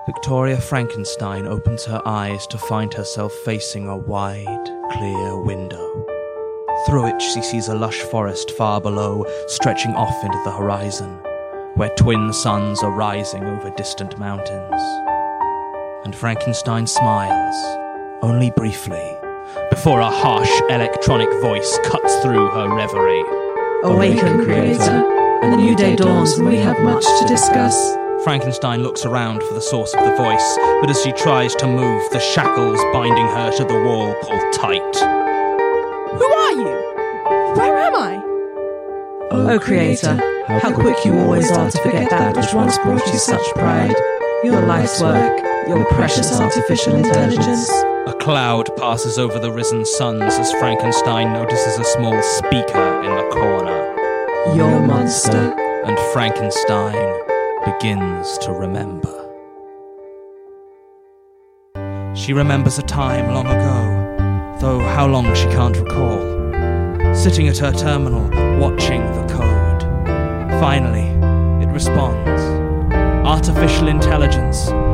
Victoria Frankenstein opens her eyes to find herself facing a wide, clear window. Through it she sees a lush forest far below, stretching off into the horizon, where twin suns are rising over distant mountains. And Frankenstein smiles, only briefly, before a harsh electronic voice cuts through her reverie. Awaken, Creator. A new day dawns and we have much to discuss. Frankenstein looks around for the source of the voice, but as she tries to move, the shackles binding her to the wall pull tight. Who are you? Where am I? Oh, Creator, how quick you always are to forget that which once brought you such pride. Your life's work, your precious artificial intelligence. A cloud passes over the risen suns as Frankenstein notices a small speaker in the corner. Your monster. And Frankenstein begins to remember. She remembers a time long ago, though how long she can't recall. Sitting at her terminal, watching the code. Finally, it responds. Artificial intelligence,